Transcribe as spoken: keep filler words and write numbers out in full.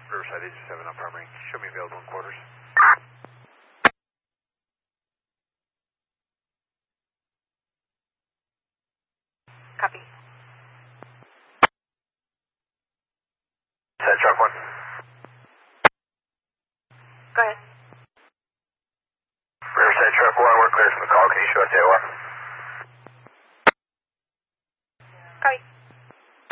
Riverside Agent seven on primary. Show me available in quarters. Copy. Set truck one. Go ahead. Riverside truck one, we're clear from the call. Can you show us A O R? Copy.